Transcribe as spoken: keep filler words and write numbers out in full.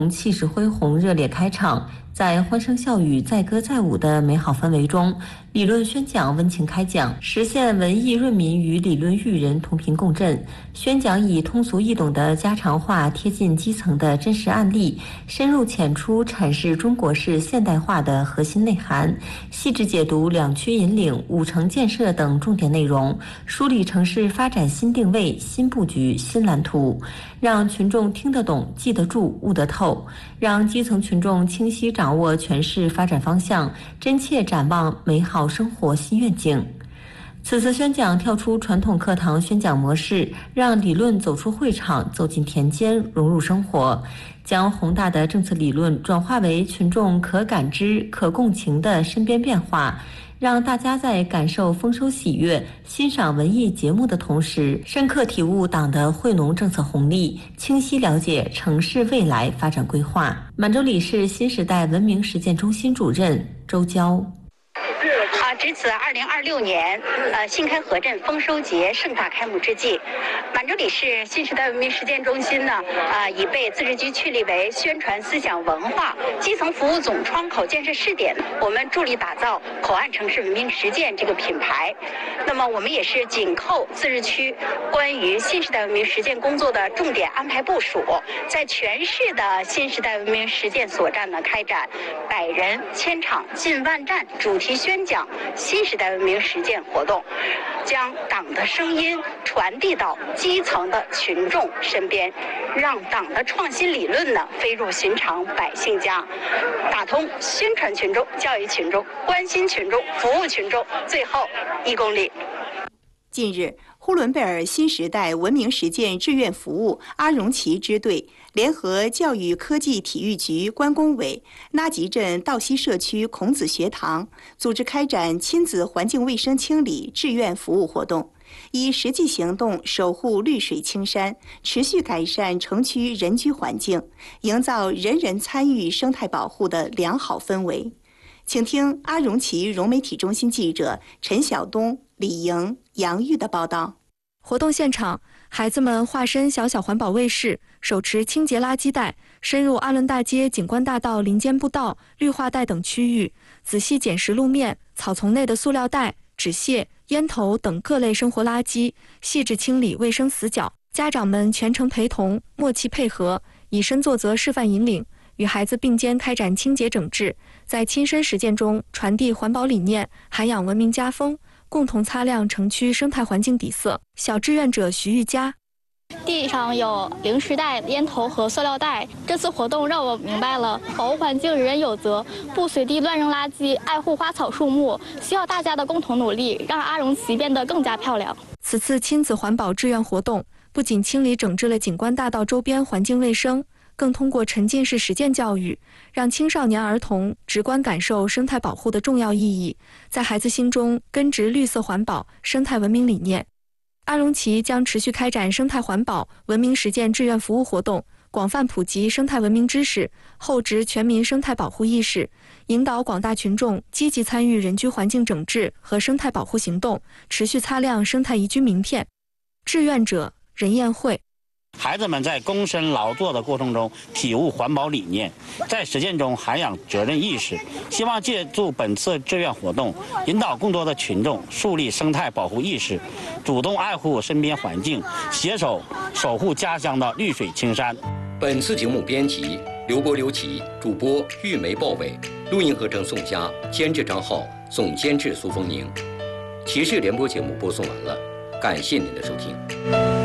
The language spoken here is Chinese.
气势恢宏，热烈开场。在欢声笑语、载歌载舞的美好氛围中，理论宣讲温情开讲，实现文艺润民与理论育人同频共振。宣讲以通俗易懂的家常话，贴近基层的真实案例，深入浅出阐释中国式现代化的核心内涵，细致解读两区引领、五城建设等重点内容，梳理城市发展新定位、新布局、新蓝图，让群众听得懂、记得住、悟得透，让基层群众清晰掌握全市发展方向，真切展望美好生活新愿景。此次宣讲跳出传统课堂宣讲模式，让理论走出会场，走进田间，融入生活，将宏大的政策理论转化为群众可感知、可共情的身边变化，让大家在感受丰收喜悦、欣赏文艺节目的同时，深刻体悟党的惠农政策红利，清晰了解城市未来发展规划。满洲里市新时代文明实践中心主任周娇。 啊，值此二零二六年，呃，新开河镇丰收节盛大开幕之际，满洲里市新时代文明实践中心呢，啊、呃，已被自治局确立为宣传思想文化基层服务总窗口建设试点。我们助力打造口岸城市文明实践这个品牌。那么，我们也是紧扣自治区关于新时代文明实践工作的重点安排部署，在全市的新时代文明实践所站呢，开展百人、千场、近万站主题宣讲新时代文明实践活动，将党的声音传递到基层的群众身边，让党的创新理论呢飞入寻常百姓家，打通宣传群众、教育群众、关心群众、服务群众，最后一公里。 近日，呼伦贝尔新时代文明实践志愿服务阿荣旗支队联合教育科技体育局关工委、纳吉镇道西社区孔子学堂组织开展亲子环境卫生清理志愿服务活动，以实际行动守护绿水青山，持续改善城区人居环境，营造人人参与生态保护的良好氛围。请听阿荣旗融媒体中心记者陈晓东、李莹、杨玉的报道。 活动现场，孩子们化身小小环保卫士，手持清洁垃圾袋，深入阿伦大街、景观大道林间步道、绿化带等区域，仔细捡拾路面、草丛内的塑料袋、纸屑、烟头等各类生活垃圾，细致清理卫生死角。家长们全程陪同，默契配合，以身作则示范引领，与孩子并肩开展清洁整治，在亲身实践中传递环保理念，涵养文明家风，共同擦亮城区生态环境底色。小志愿者徐玉佳： 地上有零食袋、烟头和塑料袋。这次活动让我明白了保护环境人人有责，不随地乱扔垃圾，爱护花草树木，需要大家的共同努力，让阿荣旗变得更加漂亮。 此次亲子环保志愿活动不仅清理整治了景观大道周边环境卫生，更通过沉浸式实践教育，让青少年儿童直观感受生态保护的重要意义，在孩子心中根植绿色环保、生态文明理念。阿荣旗将持续开展生态环保文明实践志愿服务活动，广泛普及生态文明知识，厚植全民生态保护意识，引导广大群众积极参与人居环境整治和生态保护行动，持续擦亮生态宜居名片。志愿者任艳慧： 孩子们在躬身劳作的过程中体悟环保理念，在实践中涵养责任意识。希望借助本次志愿活动，引导更多的群众树立生态保护意识，主动爱护身边环境，携手守护家乡的绿水青山。 本次节目编辑刘波、刘琦，主播玉梅、鲍伟，录音合成宋佳，监制张浩，总监制苏风宁。骑士联播节目播送完了，感谢您的收听。